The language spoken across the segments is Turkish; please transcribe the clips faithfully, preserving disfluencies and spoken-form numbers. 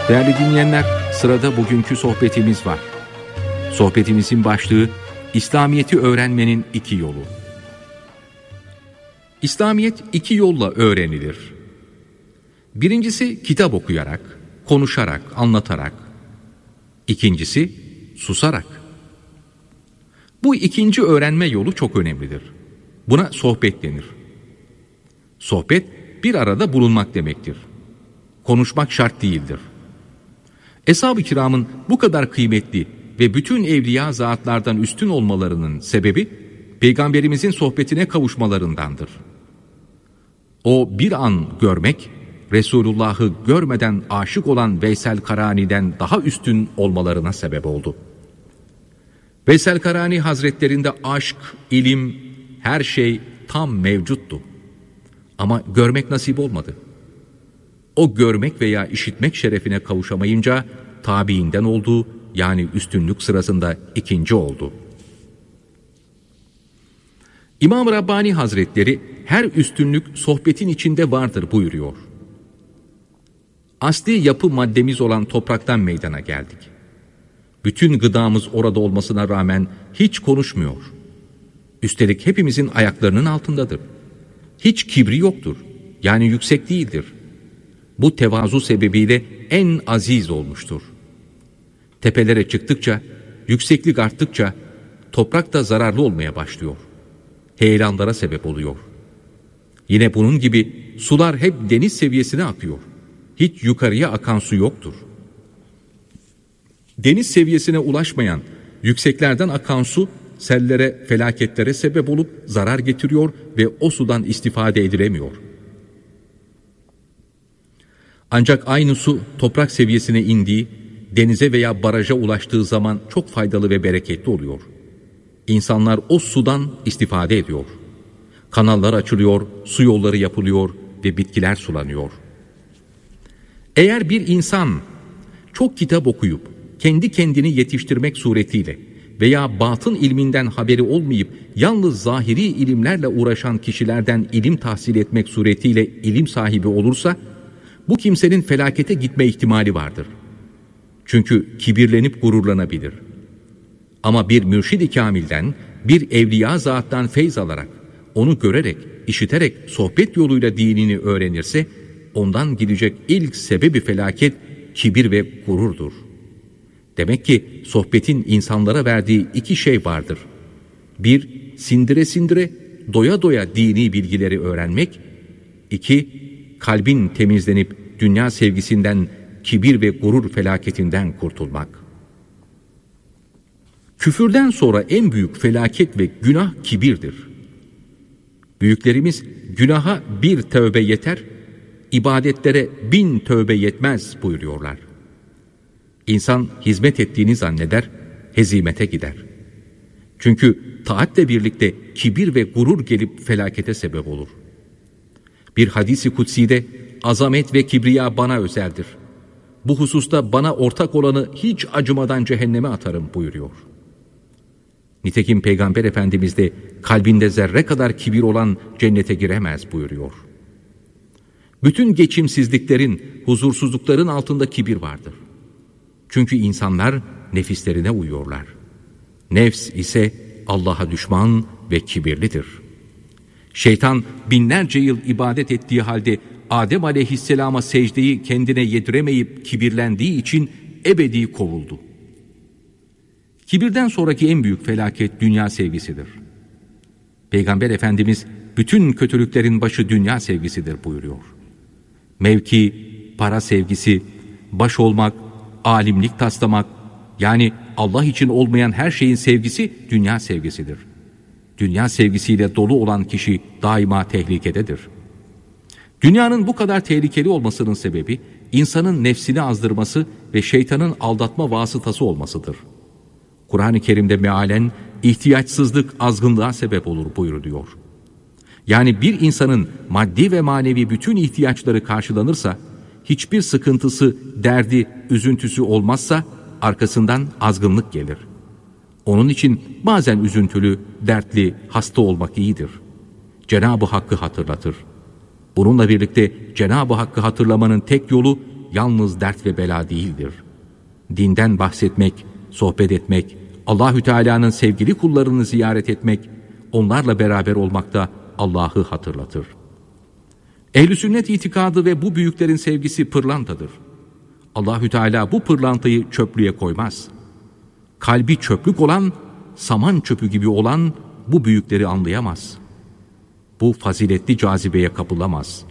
Değerli dinleyenler, sırada bugünkü sohbetimiz var. Sohbetimizin başlığı İslamiyet'i öğrenmenin iki yolu. İslamiyet iki yolla öğrenilir. Birincisi kitap okuyarak, konuşarak, anlatarak. İkincisi susarak. Bu ikinci öğrenme yolu çok önemlidir. Buna sohbet denir. Sohbet bir arada bulunmak demektir. Konuşmak şart değildir. Eshab-ı kiramın bu kadar kıymetli ve bütün evliya zatlardan üstün olmalarının sebebi Peygamberimizin sohbetine kavuşmalarındandır. O bir an görmek, Resulullah'ı görmeden aşık olan Veysel Karani'den daha üstün olmalarına sebep oldu. Veysel Karani Hazretlerinde aşk, ilim, her şey tam mevcuttu. Ama görmek nasip olmadı. O görmek veya işitmek şerefine kavuşamayınca tabiinden oldu, yani üstünlük sırasında ikinci oldu. İmam-ı Rabbani Hazretleri her üstünlük sohbetin içinde vardır buyuruyor. Asli yapı maddemiz olan topraktan meydana geldik. Bütün gıdamız orada olmasına rağmen hiç konuşmuyor. Üstelik hepimizin ayaklarının altındadır. Hiç kibri yoktur, yani yüksek değildir. Bu tevazu sebebiyle en aziz olmuştur. Tepelere çıktıkça, yükseklik arttıkça toprak da zararlı olmaya başlıyor. Heyelanlara sebep oluyor. Yine bunun gibi sular hep deniz seviyesine akıyor. Hiç yukarıya akan su yoktur. Deniz seviyesine ulaşmayan, yükseklerden akan su sellere, felaketlere sebep olup zarar getiriyor ve o sudan istifade edilemiyor. Ancak aynı su toprak seviyesine indiği, denize veya baraja ulaştığı zaman çok faydalı ve bereketli oluyor. İnsanlar o sudan istifade ediyor. Kanallar açılıyor, su yolları yapılıyor ve bitkiler sulanıyor. Eğer bir insan çok kitap okuyup kendi kendini yetiştirmek suretiyle veya batın ilminden haberi olmayıp yalnız zahiri ilimlerle uğraşan kişilerden ilim tahsil etmek suretiyle ilim sahibi olursa, bu kimsenin felakete gitme ihtimali vardır. Çünkü kibirlenip gururlanabilir. Ama bir mürşid-i kamilden, bir evliya zattan feyz alarak, onu görerek, işiterek sohbet yoluyla dinini öğrenirse, ondan gidecek ilk sebebi felaket kibir ve gururdur. Demek ki sohbetin insanlara verdiği iki şey vardır. Bir, sindire sindire, doya doya dini bilgileri öğrenmek. İki, kalbin temizlenip dünya sevgisinden, kibir ve gurur felaketinden kurtulmak. Küfürden sonra en büyük felaket ve günah kibirdir. Büyüklerimiz günaha bir tövbe yeter, ibadetlere bin tövbe yetmez buyuruyorlar. İnsan hizmet ettiğini zanneder, hezimete gider. Çünkü taatle birlikte kibir ve gurur gelip felakete sebep olur. Bir hadis-i kutsi'de azamet ve kibriya bana özeldir. Bu hususta bana ortak olanı hiç acımadan cehenneme atarım buyuruyor. Nitekim Peygamber Efendimiz de kalbinde zerre kadar kibir olan cennete giremez buyuruyor. Bütün geçimsizliklerin, huzursuzlukların altında kibir vardır. Çünkü insanlar nefislerine uyuyorlar. Nefs ise Allah'a düşman ve kibirlidir. Şeytan binlerce yıl ibadet ettiği halde Adem aleyhisselama secdeyi kendine yediremeyip kibirlendiği için ebedi kovuldu. Kibirden sonraki en büyük felaket dünya sevgisidir. Peygamber Efendimiz bütün kötülüklerin başı dünya sevgisidir buyuruyor. Mevki, para sevgisi, baş olmak, alimlik taslamak, yani Allah için olmayan her şeyin sevgisi dünya sevgisidir. Dünya sevgisiyle dolu olan kişi daima tehlikededir. Dünyanın bu kadar tehlikeli olmasının sebebi insanın nefsini azdırması ve şeytanın aldatma vasıtası olmasıdır. Kur'an-ı Kerim'de mealen ihtiyaçsızlık azgınlığa sebep olur buyuruluyor. Yani bir insanın maddi ve manevi bütün ihtiyaçları karşılanırsa, hiçbir sıkıntısı, derdi, üzüntüsü olmazsa arkasından azgınlık gelir. Onun için bazen üzüntülü, dertli, hasta olmak iyidir. Cenab-ı Hakk'ı hatırlatır. Bununla birlikte Cenab-ı Hakk'ı hatırlamanın tek yolu yalnız dert ve bela değildir. Dinden bahsetmek, sohbet etmek, Allahü Teala'nın sevgili kullarını ziyaret etmek, onlarla beraber olmak da Allah'ı hatırlatır. Ehl-i sünnet itikadı ve bu büyüklerin sevgisi pırlantadır. Allahü Teala bu pırlantayı çöplüğe koymaz. Kalbi çöplük olan, saman çöpü gibi olan bu büyükleri anlayamaz. Bu faziletli cazibeye kapılamaz.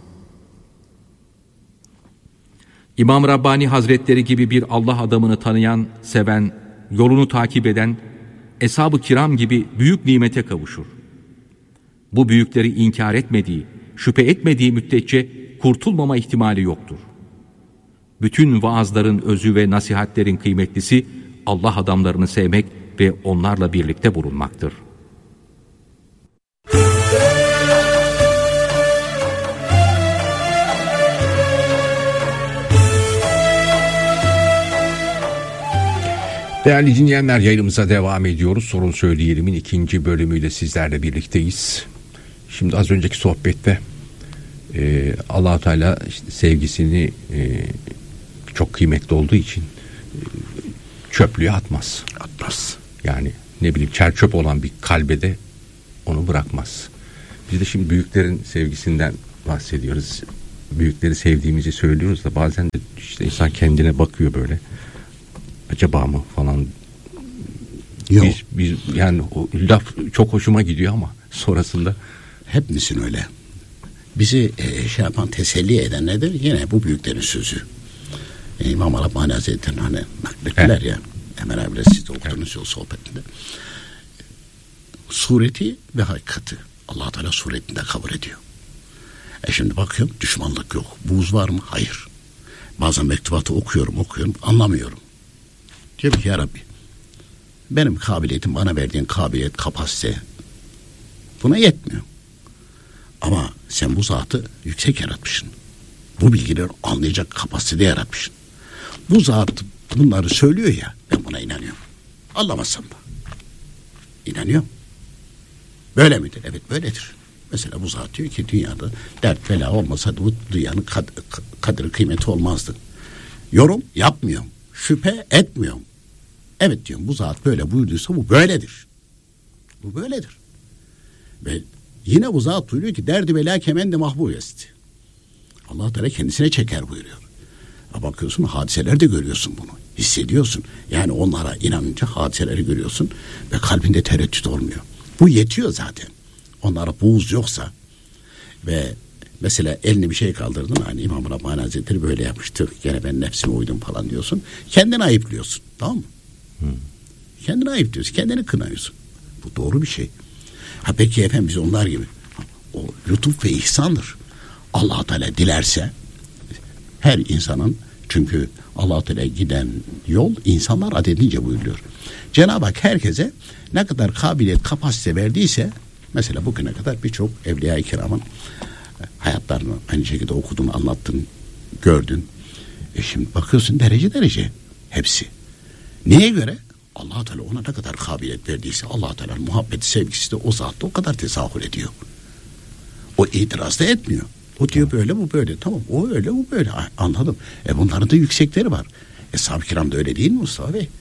İmam Rabbani Hazretleri gibi bir Allah adamını tanıyan, seven, yolunu takip eden, Eshab-ı Kiram gibi büyük nimete kavuşur. Bu büyükleri inkar etmediği, şüphe etmediği müddetçe kurtulmama ihtimali yoktur. Bütün vaazların özü ve nasihatlerin kıymetlisi Allah adamlarını sevmek ve onlarla birlikte bulunmaktır. Değerli dinleyenler, yayınımıza devam ediyoruz. Sorun Söyleyelim'in ikinci bölümüyle sizlerle birlikteyiz. Şimdi az önceki sohbette e, Allah-u Teala işte sevgisini e, çok kıymetli olduğu için e, çöplüğe atmaz. Atmaz. Yani ne bileyim çer çöp olan bir kalbe de onu bırakmaz. Biz de şimdi büyüklerin sevgisinden bahsediyoruz. Büyükleri sevdiğimizi söylüyoruz da bazen de işte insan kendine bakıyor böyle. Acaba mı falan. Yok. Biz, biz yani o laf çok hoşuma gidiyor ama sonrasında hepimizin öyle. Bizi e, şey yapan, teselli eden nedir? Yine bu büyüklerin sözü. E, İmam Rabbani Hazretleri'nin hani naklettiler evet. ya. Hemen evvel siz de okudunuz evet. yol sohbetinde. Sureti ve hakikati Allah Teala suretinde kabul ediyor. E şimdi bakıyorum düşmanlık yok. Buğz var mı? Hayır. Bazen mektubatı okuyorum okuyorum anlamıyorum. Diyor ki ya Rabbi, benim kabiliyetim, bana verdiğin kabiliyet, kapasite buna yetmiyor. Ama sen bu zatı yüksek yaratmışsın. Bu bilgileri anlayacak kapasitede yaratmışsın. Bu zat bunları söylüyor ya, ben buna inanıyorum. Anlamasam da. İnanıyorum. Böyle midir? Evet böyledir. Mesela bu zat diyor ki dünyada dert bela olmasaydı bu dünyanın kad- kadri kıymeti olmazdı. Yorum yapmıyorum. Şüphe etmiyorum. Evet diyorum, bu zat böyle buyurduysa bu böyledir. Bu böyledir. Ve yine bu zat buyuruyor ki derdi bela kemendi mahbub esti. Allah Teala kendisine çeker buyuruyor. Ha bakıyorsun hadiseler de görüyorsun bunu. Hissediyorsun. Yani onlara inanınca hadiseleri görüyorsun ve kalbinde tereddüt olmuyor. Bu yetiyor zaten. Onlara buğz yoksa ve mesela elini bir şey kaldırdın, hani İmam Rabbani Hazretleri böyle yapmıştı, gene ben nefsime uydum falan diyorsun. Kendini ayıplıyorsun. Tamam mı? Hmm. Kendini ayıplıyorsun. Kendini kınıyorsun. Bu doğru bir şey. Ha peki efendim biz onlar gibi. O lütuf ve ihsandır. Allah Teala dilerse her insanın, çünkü Allah Teala giden yol insanlar adedince buyuruyor. Cenab-ı Hak herkese ne kadar kabiliyet, kapasite verdiyse, mesela bugüne kadar birçok Evliya-i Kiram'ın hayatlarını aynı şekilde okudun, anlattın, gördün. E şimdi bakıyorsun derece derece hepsi. Neye göre? Allah Teala ona ne kadar kabiliyet verdiyse Allah Teala'nın muhabbeti, sevgisi de o zatta o kadar tezahür ediyor. O itiraz da etmiyor. O diyor böyle, bu böyle. Tamam, o öyle, bu böyle. Anladım. E bunların da yüksekleri var. Eshab-ı Kiram da öyle değil mi Mustafa Bey?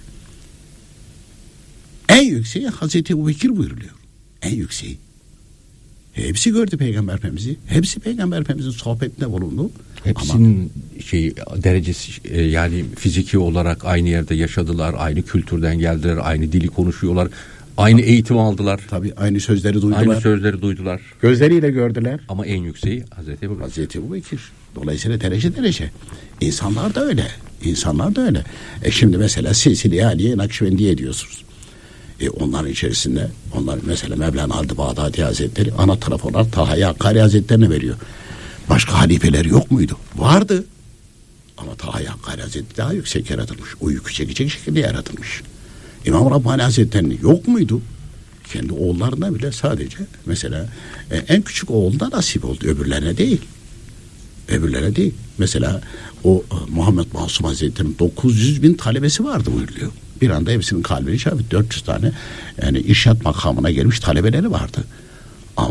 En yükseği Hazreti Ebubekir buyuruluyor. En yükseği. Hepsi gördü Peygamber Efendimiz'i. Hepsi Peygamber Efendimiz'in sohbetinde bulundu. Hepsinin ama şey derecesi yani fiziki olarak aynı yerde yaşadılar, aynı kültürden geldiler, aynı dili konuşuyorlar, aynı eğitim aldılar. Tabii aynı sözleri duydular. Aynı sözleri duydular. Gözleriyle gördüler. Ama en yükseği Hazreti Ebubekir. Hazreti Ebubekir. Dolayısıyla derece derece. İnsanlar da öyle. İnsanlar da öyle. E şimdi mesela Silsile-i Aliye Nakşibendiye diyorsunuz. E onların içerisinde onlar mesela Mevlana Halid-i Bağdadi Hazretleri ana taraf olarak Taha-i Hakkari Hazretlerine veriyor. Başka halifeler yok muydu? Vardı. Ama Taha-i Hakkari Hazretleri daha yüksek yaratılmış. O yükü çekecek şekilde yaratılmış. İmam Rabbani Hazretleri'nin yok muydu? Kendi oğullarına bile sadece mesela e, en küçük oğluna nasip oldu. Öbürlerine değil. Öbürlerine değil. Mesela o e, Muhammed Masum Hazretleri'nin dokuz yüz bin talebesi vardı buyuruluyor. Bir anda hepsinin kalbini çarpıp dört yüz tane yani irşat makamına gelmiş talebeleri vardı. Ama o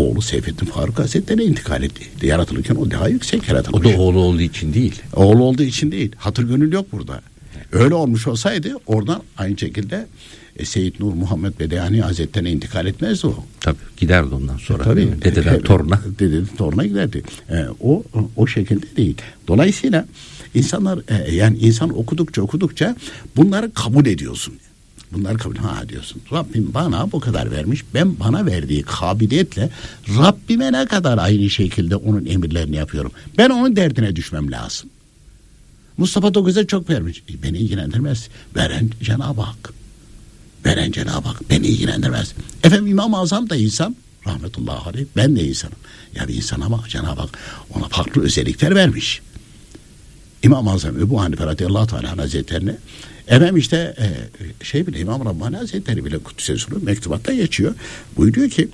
oğlu Seyfettin Faruk Hazretleri'ne intikal etti. Yaratılırken o daha yüksek yaratılmış. O da oğlu olduğu için değil. Oğlu olduğu için değil. Hatır gönül yok burada. Öyle olmuş olsaydı oradan aynı şekilde e, Seyyid Nur Muhammed Bedeyani Hazretleri'ne intikal etmezdi o. Tabii giderdi ondan sonra. E, tabii. Dededen e, toruna. Dededen toruna giderdi. E, o o şekilde değil. Dolayısıyla insanlar e, yani insan okudukça okudukça bunları kabul ediyorsun. Bunları kabul ha diyorsun. Rabbim bana bu kadar vermiş. Ben bana verdiği kabiliyetle Rabbime ne kadar aynı şekilde onun emirlerini yapıyorum. Ben onun derdine düşmem lazım. Mustafa Dokuz'a çok vermiş. E, beni ilgilendirmez. Veren Cenab-ı Hak. Veren Cenab-ı Hak. Beni ilgilendirmez. Efendim İmam-ı Azam da insan. Rahmetullahi aleyh. Ben de insanım. Ya bir insan ama Cenab-ı Hak ona farklı özellikler vermiş. İmam-ı Azam Ebu Hanife radıyallahu teala hazretlerine efendim işte e, şey bile İmam Rabbani Hazretleri bile Kuddise Sürü mektubatta geçiyor. Buyuruyor ki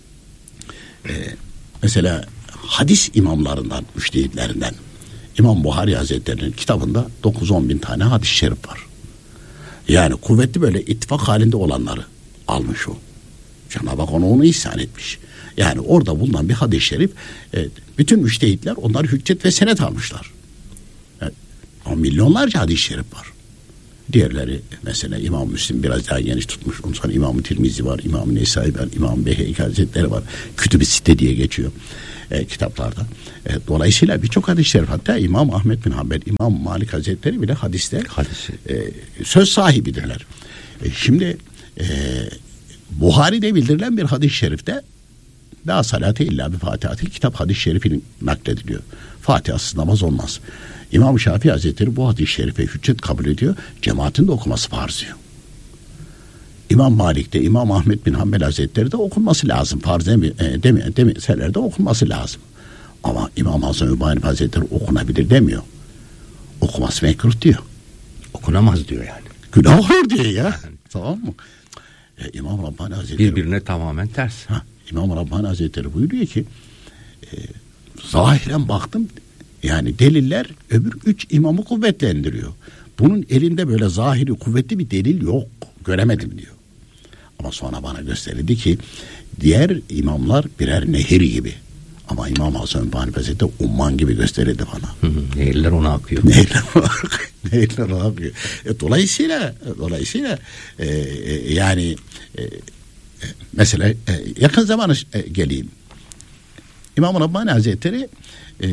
e, mesela hadis imamlarından, müştehitlerinden İmam Buhari Hazretleri'nin kitabında dokuz on bin tane hadis-i şerif var. Yani kuvvetli böyle ittifak halinde olanları almış o. Cenab-ı Hak ona onu ihsan etmiş. Yani orada bulunan bir hadis-i şerif e, bütün müştehitler onlar hüccet ve senet almışlar. Yani, o milyonlarca hadis-i şerif var. Diğerleri mesela İmam Müslim biraz daha geniş tutmuş. Ondan sonra İmam-ı Tirmizi var, İmam-ı Nesai var, İmam-ı Beyheki Hazretleri var. Kütüb-i Sitte diye geçiyor e, kitaplarda. E, dolayısıyla birçok hadis-i şerif, hatta İmam Ahmed bin Hanbel, İmam Malik Hazretleri bile hadiste e, söz sahibidirler. E, şimdi e, Buhari'de bildirilen bir hadis-i şerifte la salate illa bi fatihatil kitap hadis-i şerifinin naklediliyor. Fatihasız namaz olmaz. İmam Şafii Hazretleri bu hadis-i şerife hüccet kabul ediyor. Cemaatin de okuması farz diyor. İmam Malik'te, İmam Ahmed bin Hanbel Hazretleri de okunması lazım. Farz demi, e, demi, demeseler de okunması lazım. Ama İmam Hasan Ebu Hanife Hazretleri okunabilir demiyor. Okuması mekruh diyor. Okunamaz diyor yani. Günah olur diyor ya. Tamam mı? E, İmam Rabbani Hazretleri birbirine tamamen ters. Ha, İmam Rabbani Hazretleri buyuruyor ki e, zahiren baktım yani deliller öbür üç imamı kuvvetlendiriyor. Bunun elinde böyle zahiri kuvvetli bir delil yok. Göremedim diyor. Ama sonra bana gösterildi ki diğer imamlar birer nehir gibi. Ama İmam Hasan bin Hazretleri umman gibi gösterildi bana. Hı hı, nehirler ona akıyor. Nehirler ona akıyor. Nehirler ona akıyor. E, dolayısıyla dolayısıyla e, e, yani e, mesela e, yakın zamana e, geleyim. İmam Rabbani Hazretleri e,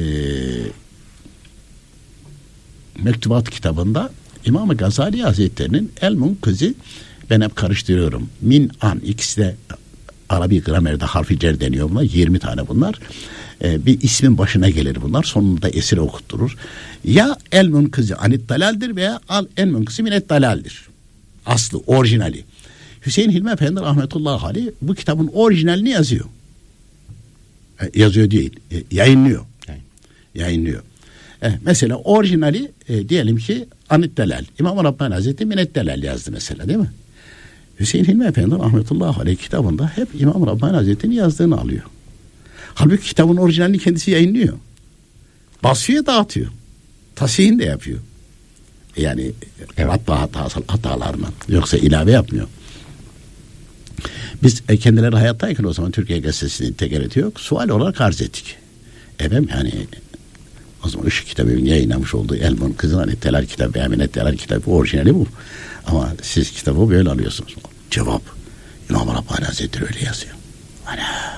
Mektubat kitabında İmam-ı Gazali Hazretleri'nin El-Munkızı, ben hep karıştırıyorum. Min an, ikisi de Arabi gramerde harfi cer deniyor buna. yirmi tane bunlar. Ee, bir ismin başına gelir bunlar. Sonunda esir okutturur. Ya El-Munkızı anit dalaldir veya al El-Munkızı minet dalaldir. Aslı, orijinali. Hüseyin Hilmi Efendi rahmetullahi aleyh bu kitabın orijinalini yazıyor. E, yazıyor değil. E, yayınlıyor. Yani. Yayınlıyor. E, mesela orijinali e, diyelim ki anit dalal. İmam Rabbani Hazretleri minet dalal yazdı mesela, değil mi? Hüseyin Hilmi Efendi rahmetullahi aleyh kitabında hep İmam Rabbani Hazretleri'nin yazdığını alıyor. Halbuki kitabın orijinalini kendisi yayınlıyor. Basıyor, dağıtıyor. Tasihini de yapıyor. Yani evet. Matbaa hatası, hatalarına. Yoksa ilave yapmıyor. Biz e, kendileri hayattayken o zaman Türkiye Gazetesi'ni tekerreti yok. Sual olarak arz ettik. Efendim yani o zaman Işık Kitabı'nın yayınlamış olduğu Elmon Kızın Anetteler kitabı, Eminetteler kitabı orijinali bu. Ama siz kitabı böyle alıyorsunuz. Cevap, İmam Rabbani Hazretleri öyle yazıyor. Ana.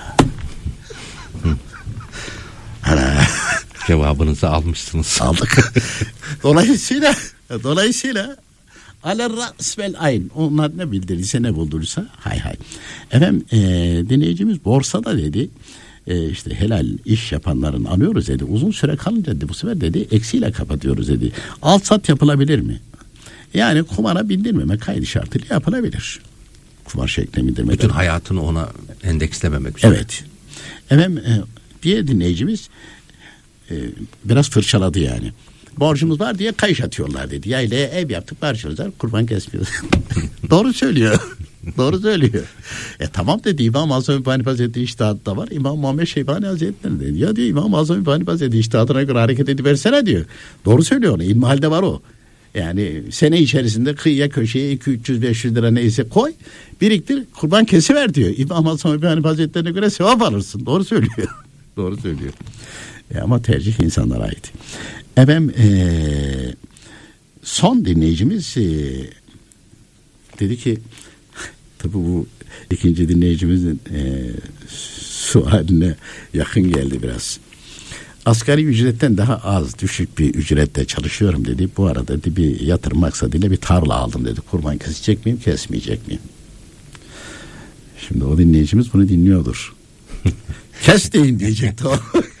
Ana. Cevabınızı almışsınız. Aldık. Dolayısıyla dolayısıyla aler ra's vel ayn. Onlar ne bildirirse ne buldurursa hay hay. Efendim e, dinleyicimiz borsada dedi e, işte helal iş yapanların alıyoruz dedi. Uzun süre kalınca dedi bu sefer dedi eksiyle kapatıyoruz dedi. Alt sat yapılabilir mi? Yani kumara bindirmeme kaydı şartıyla yapılabilir. Kumar şeklinde bindirmeden. Bütün hayatını ona endekslememek üzere. Evet. Efendim e, diğer dinleyicimiz e, biraz fırçaladı yani. Borcumuz var diye kayış atıyorlar dedi. Yaylaya ev yaptık, barışıyorlar, kurban kesmiyoruz. Doğru söylüyor. Doğru söylüyor. E tamam dedi, İmam Azam İbn Hazretleri iştihadı da var. İmam Muhammed Şeybani Hazretleri dedi. Ya diyor İmam Azam İbn Hazretleri iştihadına göre hareket ediversene diyor. Doğru söylüyor. İlmihalde var o. Yani sene içerisinde kıyıya köşeye iki üç yüz beş yüz lira neyse koy, biriktir, kurban kesiver diyor. İmam Hasan Ebu Hanife Hazretleri'ne göre sevap alırsın. Doğru söylüyor. Doğru söylüyor. E ama tercih insanlara ait. Efendim ee, son dinleyicimiz ee, dedi ki tabi bu ikinci dinleyicimizin ee, sualine yakın geldi biraz. Asgari ücretten daha az, düşük bir ücretle çalışıyorum dedi. Bu arada dedi, bir yatırım maksadıyla bir tarla aldım dedi. Kurban kesecek miyim, kesmeyecek miyim? Şimdi o dinleyicimiz bunu dinliyordur. Kes deyin diyecekti o.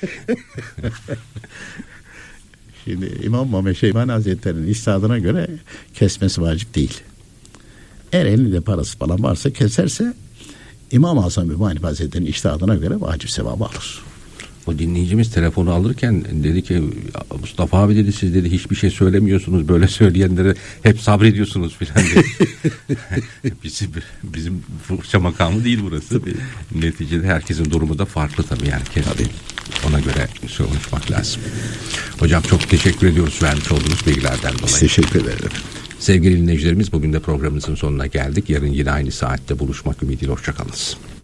Şimdi İmam Muhammed Şeybani Hazretleri'nin istihadına göre kesmesi vacip değil. Eğer elinde parası falan varsa keserse İmam Hasan Ebu Hanife Hazretleri'nin içtihadına göre vacip sevabı alır. O dinleyicimiz telefonu alırken dedi ki Mustafa abi dedi, siz dedi hiçbir şey söylemiyorsunuz, böyle söyleyenlere hep sabrediyorsunuz filan dedi. bizim, bizim fırça makamı değil burası. Tabii. Neticede herkesin durumu da farklı tabii yani. Tabii. Ona göre konuşmak lazım. Hocam çok teşekkür ediyoruz vermiş olduğunuz bilgilerden dolayı. Teşekkür ederim. Sevgili dinleyicilerimiz, bugün de programımızın sonuna geldik. Yarın yine aynı saatte buluşmak ümidiyle. Hoşçakalınız.